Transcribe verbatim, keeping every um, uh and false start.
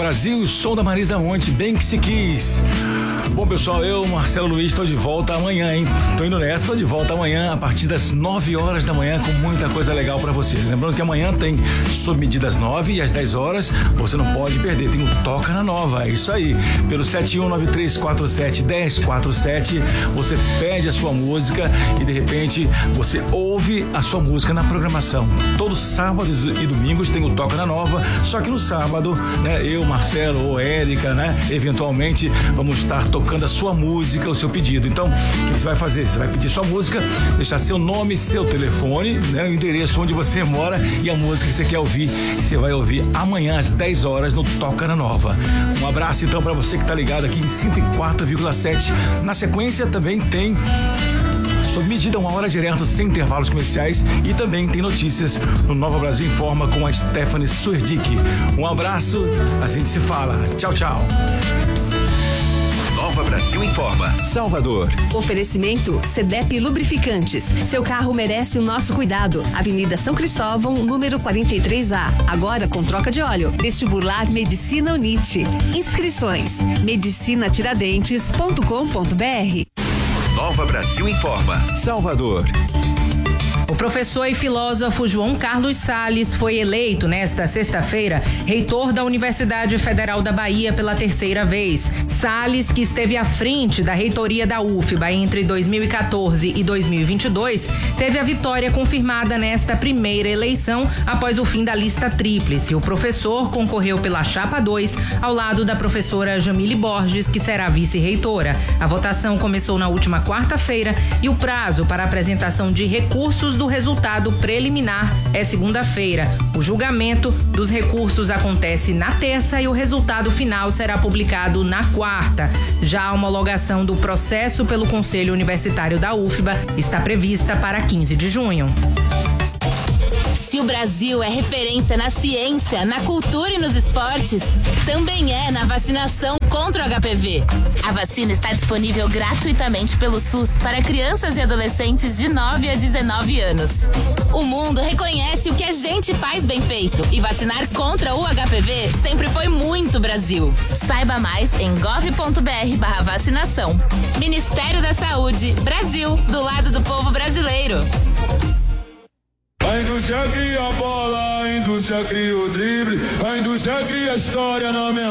Brasil, o som da Marisa Monte, bem que se quis. Bom, pessoal, eu, Marcelo Luiz, estou de volta amanhã, hein? Tô indo nessa, tô de volta amanhã a partir das nove horas da manhã com muita coisa legal pra você. Lembrando que amanhã tem Sob Medida às nove e às dez horas, você não pode perder, tem o Toca na Nova, é isso aí. Pelo sete um nove três quatro sete um zero quatro sete, você pede a sua música e de repente você ouve a sua música na programação. Todos sábados e domingos tem o Toca na Nova, só que no sábado, né, eu, Marcelo ou Érica, né, eventualmente vamos estar tocando a sua música, o seu pedido. Então, o que você vai fazer? Você vai pedir sua música, deixar seu nome, seu telefone, né, o endereço onde você mora e a música que você quer ouvir, você vai ouvir amanhã às dez horas no Toca na Nova. Um abraço então para você que tá ligado aqui em cento e quatro vírgula sete. Na sequência também tem Sob Medida, uma hora direto, sem intervalos comerciais, e também tem notícias no Nova Brasil Informa com a Stephanie Suerdick. Um abraço, a gente se fala. Tchau, tchau. Nova Brasil Informa, Salvador. Oferecimento Cedep Lubrificantes. Seu carro merece o nosso cuidado. Avenida São Cristóvão, número quarenta e três A. Agora com troca de óleo. Vestibular Medicina Unite. Inscrições: medicina tiradentes ponto com ponto br. Nova Brasil Informa, Salvador. O professor e filósofo João Carlos Salles foi eleito nesta sexta-feira reitor da Universidade Federal da Bahia pela terceira vez. Salles, que esteve à frente da reitoria da U F B A entre dois mil e quatorze e dois mil e vinte e dois, teve a vitória confirmada nesta primeira eleição após o fim da lista tríplice. O professor concorreu pela chapa dois, ao lado da professora Jamile Borges, que será vice-reitora. A votação começou na última quarta-feira e o prazo para apresentação de recursos do resultado preliminar é segunda-feira. O julgamento dos recursos acontece na terça e o resultado final será publicado na quarta. Já a homologação do processo pelo Conselho Universitário da U F B A está prevista para quinze de junho. Se o Brasil é referência na ciência, na cultura e nos esportes, também é na vacinação contra o H P V. A vacina está disponível gratuitamente pelo SUS para crianças e adolescentes de nove a dezenove anos. O mundo reconhece o que a gente faz bem feito e vacinar contra o H P V sempre foi muito Brasil. Saiba mais em gov ponto br barra vacinação. Ministério da Saúde, Brasil, do lado do povo brasileiro. A indústria cria a bola, a indústria cria o drible, a indústria cria a história na minha